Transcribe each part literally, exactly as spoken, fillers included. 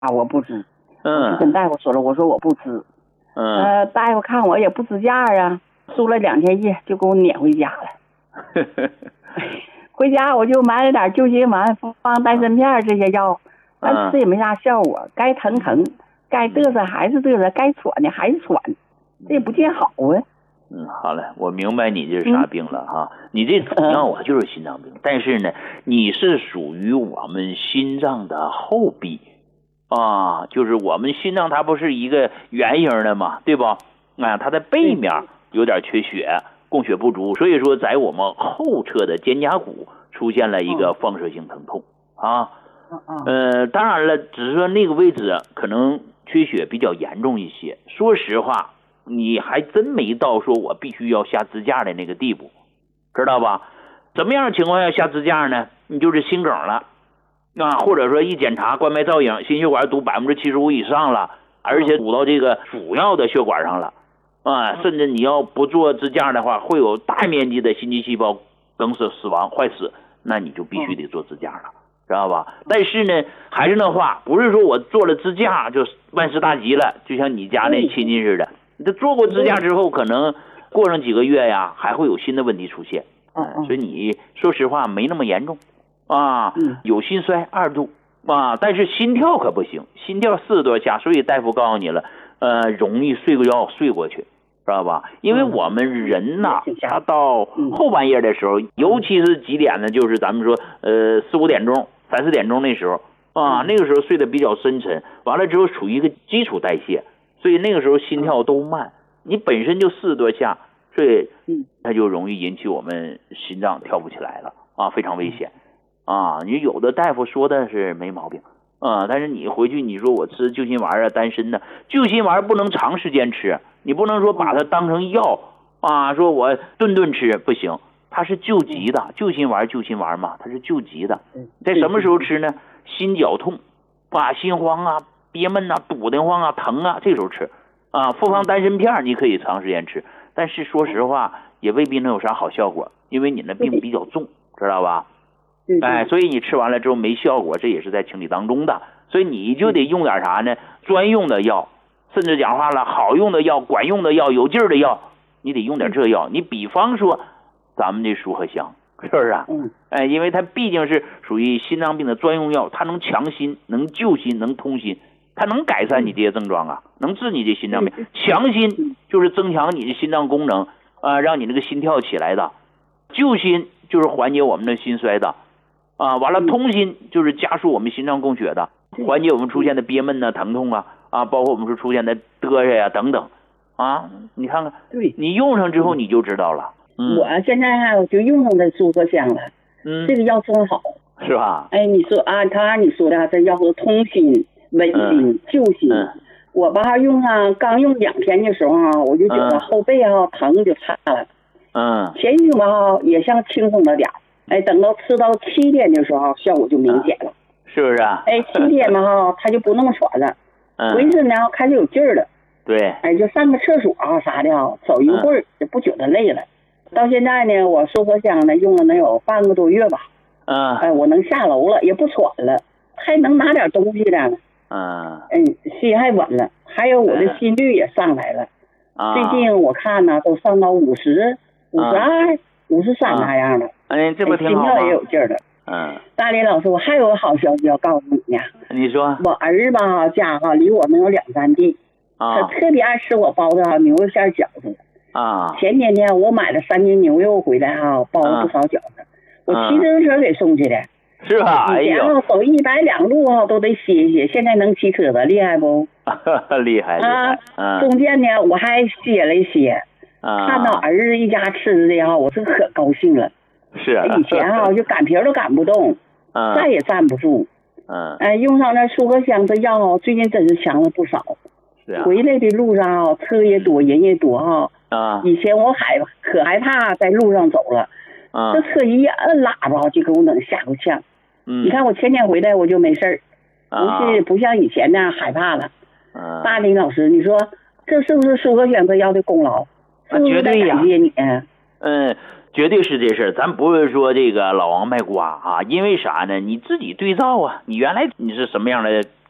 我不吃。 嗯， 跟大夫说了，我说我不吃。 嗯， 呃，大夫看我也不支架啊，输了两天液就给我撵回家了。回家我就买了点救心丸、放丹参片这些药，但吃也没啥效果，该疼疼，该嘚瑟还是嘚瑟，该喘的还是喘，这也不见好啊。 嗯，好了，我明白你这是啥病了哈。嗯、你这主要啊就是心脏病，但是呢，你是属于我们心脏的后壁啊，就是我们心脏它不是一个圆形的嘛，对吧？啊，它的背面有点缺血，供血不足，所以说在我们后侧的肩胛骨出现了一个放射性疼痛啊。呃，当然了，只是说那个位置可能缺血比较严重一些。说实话。你还真没到说我必须要下支架的那个地步，知道吧？怎么样的情况下下支架呢？你就是心梗了啊，或者说一检查冠脉造影，心血管堵百分之七十五以上了，而且堵到这个主要的血管上了啊，甚至你要不做支架的话，会有大面积的心肌细胞梗死、死亡、坏死，那你就必须得做支架了。知道吧？但是呢，还是那话，不是说我做了支架就万事大吉了，就像你家那亲戚似的。这做过支架之后，可能过上几个月呀，还会有新的问题出现。 嗯， 所以你说实话没那么严重啊，有心衰二度啊，但是心跳可不行，心跳四十多下，所以大夫告诉你了，呃，容易睡个觉睡过去，知道吧？因为我们人呐，他到后半夜的时候，尤其是几点呢？就是咱们说，呃，四五点钟、三四点钟那时候啊，那个时候睡得比较深沉，完了之后处于一个基础代谢。所以那个时候心跳都慢，你本身就四十多下，所以它就容易引起我们心脏跳不起来了啊，非常危险啊！你有的大夫说的是没毛病啊，但是你回去你说我吃救心丸啊、丹参的，救心丸不能长时间吃，你不能说把它当成药啊，说我顿顿吃不行，它是救急的，救心丸救心丸嘛，它是救急的，在什么时候吃呢？心绞痛啊、心慌啊。憋闷呐、啊、堵得慌啊、疼啊，这时候吃啊。复方丹参片你可以长时间吃，但是说实话也未必能有啥好效果，因为你那病比较重，知道吧？哎，所以你吃完了之后没效果，这也是在情理当中的。所以你就得用点啥呢？专用的药，甚至讲话了，好用的药、管用的药、有劲儿的药，你得用点这药。你比方说咱们这舒和香，是不是啊？哎，因为它毕竟是属于心脏病的专用药，它能强心、能救心、能通心。它能改善你这些症状啊，能治你这心脏病。强心就是增强你的心脏功能啊、呃，让你那个心跳起来的；救心就是缓解我们的心衰的啊。完了，通心就是加速我们心脏供血的，缓解我们出现的憋闷啊、疼痛啊啊，包括我们说出现的嘚瑟呀等等啊。你看看， 对， 你用上之后你就知道了。 嗯、我现在我就用上这舒和香了，嗯，这个药真好， 是吧？ 哎，你说啊，他按你说的这药是通心。稳心救心、嗯，我吧用上刚用两天的时候啊，我就觉得后背啊、嗯、疼就差了， 嗯， 前一天吧也像轻松了点，哎，等到吃到七天的时候，效果就明显了， 嗯、是不是啊？ 哎，七天吧哈，他就不那么喘了，嗯，浑身呢开始有劲儿了， 对， 哎，就上个厕所啊啥的，走一会儿就不觉得累了。嗯、到现在呢，我舒和香呢用了能有半个多月吧， 嗯， 哎，我能下楼了，也不喘了，还能拿点东西了。 嗯， 嗯，心还稳了，还有我的心率也上来了。啊，最近我看呢，都上到五十、五十二、五十三那样的。 哎，这不挺好吗？ 心跳也有劲儿了。 嗯， 大林老师，我还有个好消息要告诉你呢。 你说。 我儿吧家哈离我能有两三地， 啊， 他特别爱吃我包的牛肉馅饺子。 啊， 前天呢，我买了三斤牛肉回来哈，包了不少饺子，我骑自行车给送去的。 是吧？哎呀，走一百两路啊，都得歇歇。现在能骑车了，厉害不？ 厉害厉害。 啊，中间呢，我还歇了歇。啊，看到儿子一家吃的哈，我是可高兴了。 是啊。 以前啊，就赶皮儿都赶不动， 嗯， 站也站不住。 嗯。 哎，用上那舒和香这药，最近真是强了不少。 是啊。 回来的路上啊，车也多，人也多哈。 啊。 以前我害可害怕在路上走了。 啊。 这车一摁喇叭，就给我能吓够呛。 嗯， 你看我前天回来我就没事儿， 啊、 不是不像以前那样害怕了。 嗯， 大林老师，你说这是不是舒和香这药的功劳？ 啊，绝对呀！ 感谢你。 嗯，绝对是这事儿。咱不是说这个老王卖瓜啊，因为啥呢？你自己对照啊，你原来你是什么样的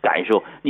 感受。